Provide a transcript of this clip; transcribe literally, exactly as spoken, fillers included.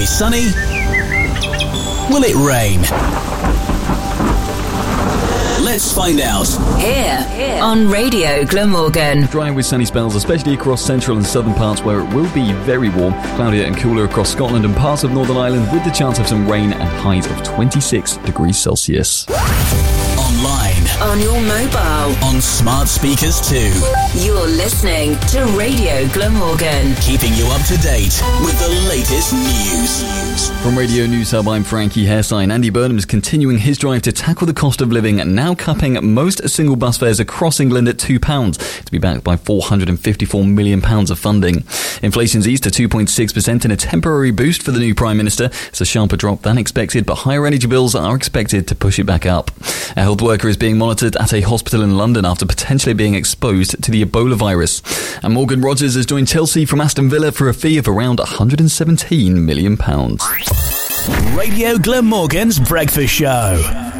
be sunny? Will it rain? Let's find out. Here on Radio Glamorgan. Dry with sunny spells, especially across central and southern parts where it will be very warm. Cloudier and cooler across Scotland and parts of Northern Ireland with the chance of some rain and highs of twenty-six degrees Celsius. Online. On your mobile. On smart speakers too. You're listening to Radio Glamorgan. Keeping you up to date with the latest news. From Radio News Hub, I'm Frankie Hairsign. Andy Burnham is continuing his drive to tackle the cost of living, now capping most single bus fares across England at two pounds, to be backed by four hundred fifty-four million pounds of funding. Inflation's eased to two point six percent in a temporary boost for the new Prime Minister. It's a sharper drop than expected, but higher energy bills are expected to push it back up. A health worker is being monitored at a hospital in London after potentially being exposed to the Ebola virus. And Morgan Rogers has joined Chelsea from Aston Villa for a fee of around one hundred seventeen million pounds. Radio Glamorgan's Breakfast Show.